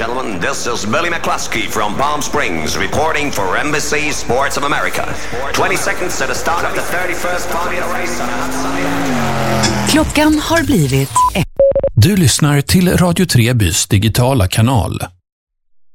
gentlemen, this is Billy McCluskey from Palm Springs reporting for NBC Sports of America. 20 seconds to the start of the 31st Formula race on a hot sunny day. Klockan har blivit... Du lyssnar till Radio 3 Bys digitala kanal.